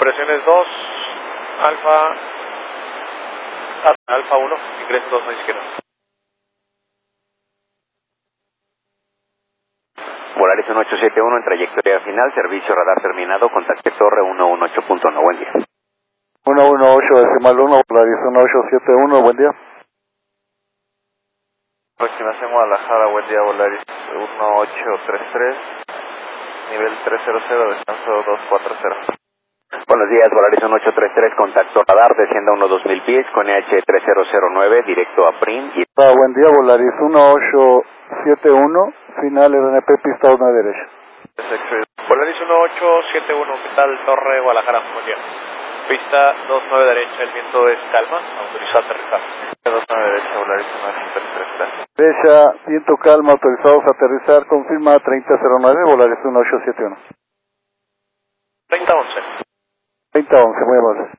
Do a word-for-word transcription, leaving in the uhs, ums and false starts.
Operaciones dos, Alfa, Alfa uno, ingreso dos a izquierda. Volaris uno ocho siete uno en trayectoria final, servicio radar terminado, contacte torre uno uno ocho punto uno, buen día. uno uno ocho decimal uno, Volaris uno ocho siete uno, buen día. Aproximación Guadalajara, buen día, Volaris uno ocho tres tres, nivel trescientos, descanso dos cuatro cero. Buenos días, Volaris uno ocho tres tres, contacto radar, descienda uno dos mil pies con E H tres cero cero nueve, directo a Prim. Y... Ah, buen día, Volaris uno ocho siete uno, final R N P, pista uno derecha. Volaris uno ocho siete uno, ¿qué tal? Torre Guadalajara, buen día. Pista dos nueve derecha, el viento es calma, autorizado a aterrizar. dos nueve derecha, Volaris uno ocho tres tres, gracias. Derecha, viento calma, autorizados a aterrizar, confirma treinta cero nueve, Volaris uno ocho siete uno. treinta once. treinta once, muy amable.